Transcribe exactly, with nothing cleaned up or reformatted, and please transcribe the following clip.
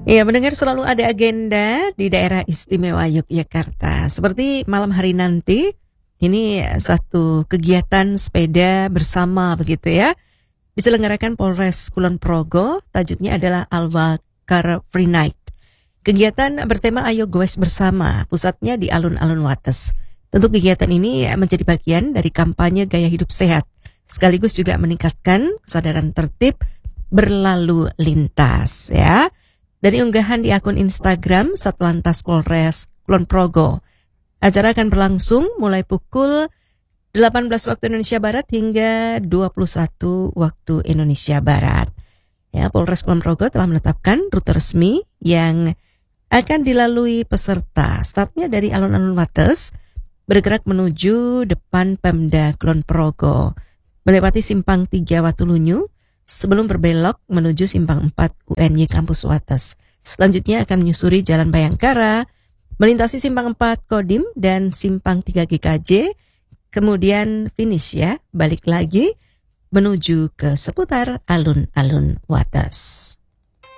Iya, mendengar selalu ada agenda di daerah istimewa Yogyakarta. Seperti malam hari nanti, ini satu kegiatan sepeda bersama begitu ya. Diselenggarakan Polres Kulon Progo, tajuknya adalah Al-Wakar Free Night. Kegiatan bertema Ayo Goes Bersama, pusatnya di alun-alun Wates. Tentu kegiatan ini menjadi bagian dari kampanye gaya hidup sehat, sekaligus juga meningkatkan kesadaran tertib berlalu lintas ya. Dari unggahan di akun Instagram Satlantas Polres Kulon Progo, acara akan berlangsung mulai pukul delapan belas waktu Indonesia Barat hingga dua puluh satu waktu Indonesia Barat. Ya, Polres Kulon Progo telah menetapkan rute resmi yang akan dilalui peserta. Startnya dari alun-alun Wates, bergerak menuju depan Pemda Kulon Progo, melewati Simpang tiga Watulunyu, sebelum berbelok menuju Simpang empat U N Y Kampus Wates. Selanjutnya akan menyusuri Jalan Bayangkara, melintasi Simpang empat Kodim dan Simpang tiga G K J, kemudian finish ya, balik lagi menuju ke seputar alun-alun Wates.